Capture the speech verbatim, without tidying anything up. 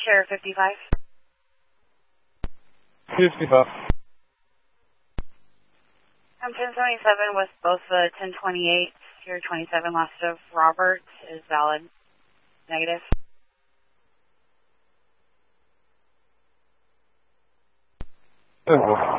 Share fifty-five. fifty-five. I'm ten seventy-seven with both the ten twenty-eight, Sierra twenty-seven, last of Robert is valid. Negative. Okay.